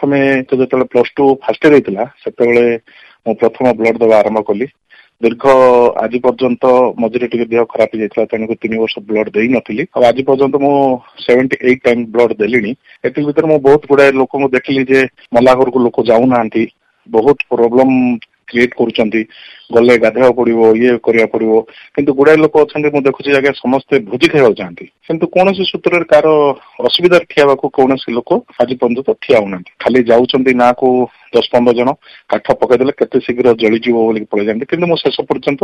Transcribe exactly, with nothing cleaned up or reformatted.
प्रथमे तो जो प्लस टू फास्ट इयर होता से मु प्रथम ब्लड देवा आरंभ कली दीर्घ आज पर्यंत मझे टे देह खराब हो तेणुक तीन वर्ष ब्लड दे नी आज पर्यंत मु सेवेंटी एट टाइम ब्लड देली एति भीतर मु बहुत गुड़ाए लोक देखली जे मला घर को लोक जाऊना बहुत प्रोब्लेम क्रिएट करुँच गले गाधेवा पड़ो ये करा पड़ो किंतु गुड़ाए लोक अच्छा मुझे देखुची आगे समस्ते भोजी खावा चाहती किंतु कौन सूत्र कार असुविधा ठिया कौन लोक आज पर्यंत ठिया होना खाली जाऊँच ना को दस पंद्रह जन काठ पकईदे केते शीघ्र जलीज पड़े जाती कि शेष पर्यंत